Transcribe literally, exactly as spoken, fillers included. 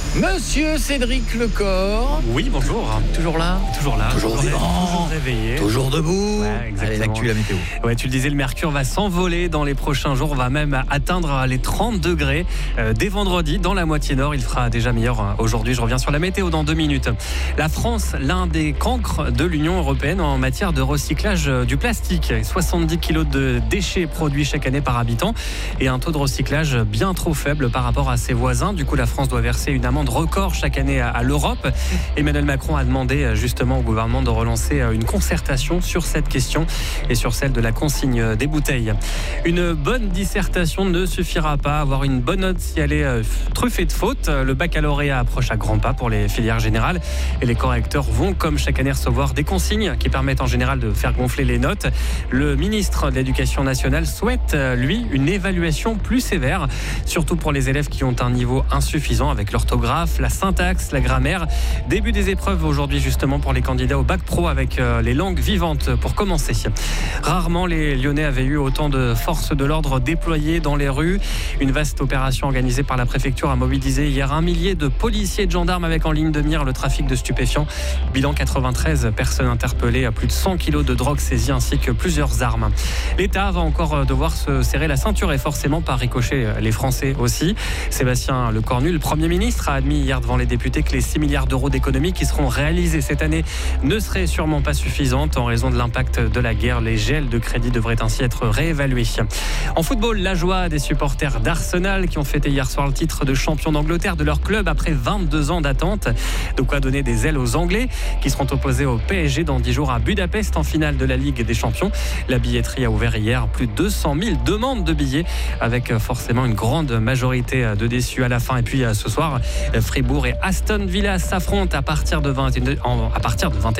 Monsieur Cédric Lecor. Oui, bonjour. Toujours là Toujours là. Toujours toujours, vivant. toujours réveillé. Toujours debout. Ouais, Allez, l'actu, la météo. Ouais, tu le disais, le mercure va s'envoler dans les prochains jours. On va même atteindre les trente degrés euh, dès vendredi dans la moitié nord. Il fera déjà meilleur aujourd'hui. Je reviens sur la météo dans deux minutes. La France, l'un des cancres de l'Union européenne en matière de recyclage du plastique. soixante-dix kilos de déchets produits chaque année par habitant et un taux de recyclage bien trop faible par rapport à ses voisins. Du coup, la France doit verser une amende record chaque année à l'Europe. Emmanuel Macron a demandé justement au gouvernement de relancer une concertation sur cette question et sur celle de la consigne des bouteilles. Une bonne dissertation ne suffira pas. Avoir une bonne note si elle est truffée de fautes. Le baccalauréat approche à grands pas pour les filières générales et les correcteurs vont comme chaque année recevoir des consignes qui permettent en général de faire gonfler les notes. Le ministre de l'Éducation nationale souhaite, lui, une évaluation plus sévère, surtout pour les élèves qui ont un niveau insuffisant avec l'orthographe, la syntaxe, la grammaire. Début des épreuves aujourd'hui justement pour les candidats au bac pro avec les langues vivantes pour commencer. Rarement les Lyonnais avaient eu autant de forces de l'ordre déployées dans les rues. Une vaste opération organisée par la préfecture a mobilisé hier un millier de policiers et de gendarmes avec en ligne de mire le trafic de stupéfiants. Bilan quatre-vingt-treize personnes interpellées, à plus de cent kilos de drogue saisie ainsi que plusieurs armes. L'État va encore devoir se serrer la ceinture et forcément par ricochet les Français aussi. Sébastien Lecornu, le Premier ministre, a admis hier devant les députés que les six milliards d'euros d'économies qui seront réalisés cette année ne seraient sûrement pas suffisantes en raison de l'impact de la guerre. Les gels de crédit devraient ainsi être réévalués. En football, la joie des supporters d'Arsenal qui ont fêté hier soir le titre de champion d'Angleterre de leur club après vingt-deux ans d'attente. De quoi donner des ailes aux Anglais qui seront opposés au P S G dans dix jours à Budapest en finale de la Ligue des Champions. La billetterie a ouvert hier, plus de deux cent mille demandes de billets avec forcément une grande majorité de déçus à la fin. Et puis ce soir, Fribourg et Aston Villa s'affrontent à partir de vingt, à partir de vingt et une heures.